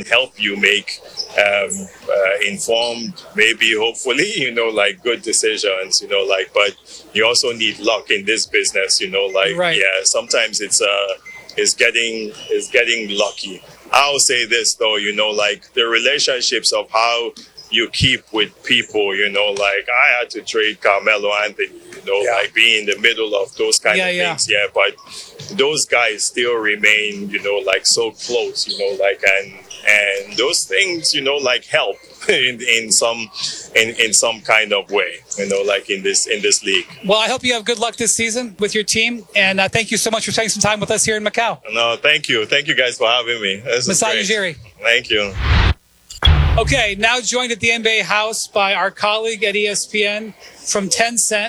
help you make informed, maybe hopefully, like good decisions, but you also need luck in this business, Right. yeah, sometimes it's getting lucky. I'll say this though, like the relationships of how you keep with people, like I had to trade Carmelo Anthony, like being in the middle of those kind of things. Yeah, but those guys still remain, like so close, and those things, like help in some kind of way, like in this league. Well, I hope you have good luck this season with your team, and thank you so much for taking some time with us here in Macau. No, thank you guys for having me. Masai Ujiri. Thank you. Okay, now joined at the NBA house by our colleague at ESPN from Tencent,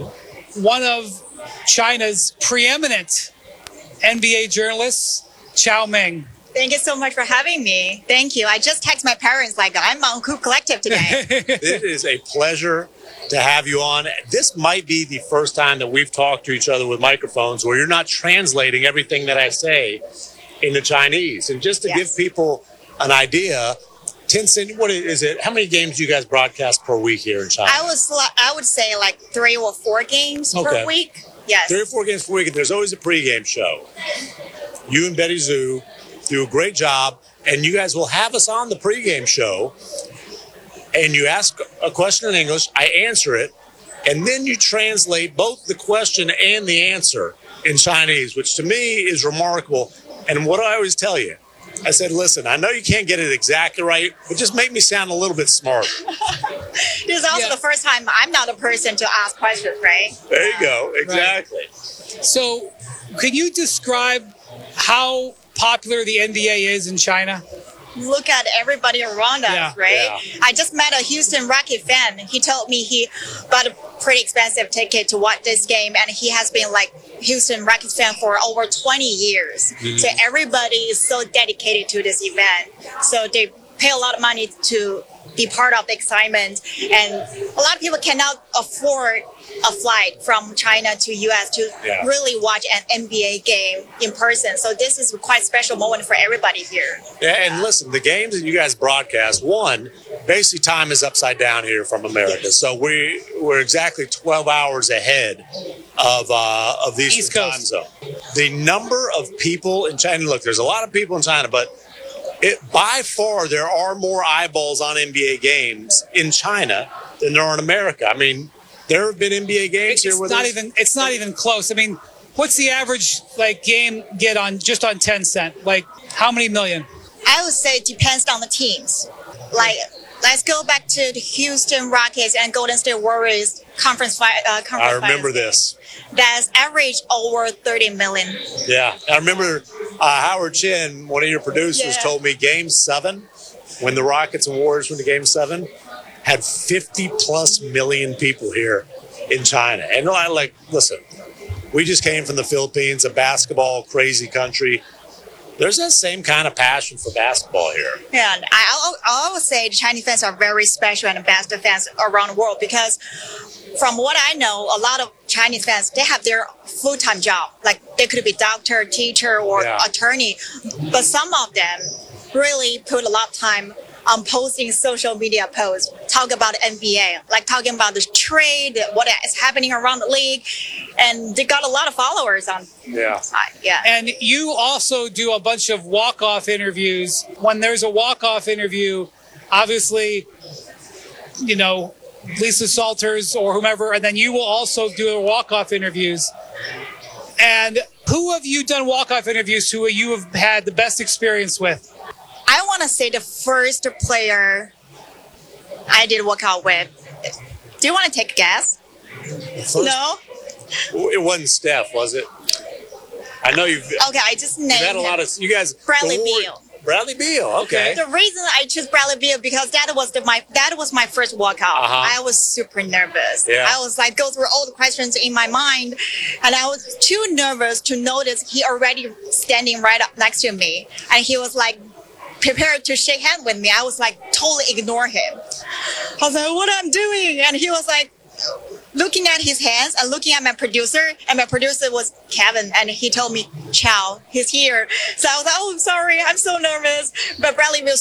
one of China's preeminent NBA journalists, Chao Meng. Thank you so much for having me. Thank you. I just texted my parents like I'm on Coop Collective today. It is a pleasure to have you on. This might be the first time that we've talked to each other with microphones where you're not translating everything that I say into Chinese. And just to give people an idea, Tencent, what is it? How many games do you guys broadcast per week here in China? I would say like 3 or 4 games per week. Yes. 3 or 4 games per week, and there's always a pregame show. You and Betty Zhu do a great job, and you guys will have us on the pregame show, and you ask a question in English, I answer it, and then you translate both the question and the answer in Chinese, which to me is remarkable. And what do I always tell you? I said, listen, I know you can't get it exactly right, but just make me sound a little bit smarter. This is also the first time I'm not a person to ask questions, right? There you go. Exactly. Right. So, can you describe how popular the NBA is in China? Look at everybody around us, right? Yeah. I just met a Houston Rocket fan. He told me he bought a pretty expensive ticket to watch this game, and he has been like Houston Rockets fan for over 20 years. So everybody is so dedicated to this event. So they pay a lot of money to be part of the excitement, and a lot of people cannot afford a flight from China to US to really watch an NBA game in person. So this is quite a special moment for everybody here. Yeah, and listen, the games that you guys broadcast, one, basically time is upside down here from America. So we're exactly 12 hours ahead of the Eastern time zone. The number of people in China, look, there's a lot of people in China, but by far there are more eyeballs on NBA games in China than there are in America. I mean, there have been NBA games here with us. It's not even close. I mean, what's the average game get on just on Tencent? Like, how many million? I would say it depends on the teams. Like, let's go back to the Houston Rockets and Golden State Warriors conference I remember this. That's average over 30 million. Yeah, I remember Howard Chin, one of your producers, told me Game 7, when the Rockets and Warriors went to Game 7, had 50 plus million people here in China. And I listen, we just came from the Philippines, a basketball crazy country. There's that same kind of passion for basketball here. Yeah, I always say the Chinese fans are very special and the best fans around the world, because from what I know, a lot of Chinese fans, they have their full-time job. Like they could be doctor, teacher, or attorney. But some of them really put a lot of time on posting social media posts, talk about NBA, like talking about the trade, what is happening around the league. And they got a lot of followers on side. Yeah. And you also do a bunch of walk-off interviews. When there's a walk-off interview, obviously, Lisa Salters or whomever, and then you will also do walk-off interviews. And who have you done walk-off interviews who you have had the best experience with? I want to say the first player I did walk-out with. Do you want to take a guess? No? It wasn't Steph, was it? I know you've... Okay, I just named had a lot of... You guys... Bradley Beal. Bradley Beal, okay. The reason I chose Bradley Beal because that was my first walkout. I was super nervous. Yeah. I was like go through all the questions in my mind, and I was too nervous to notice he already standing right up next to me, and he was like prepared to shake hands with me. I was like totally ignore him. I was like, what I'm doing, and he was like looking at his hands and looking at my producer, and my producer was Kevin, and he told me, Chao, he's here. So I was like, oh, sorry, I'm so nervous. But Bradley Beal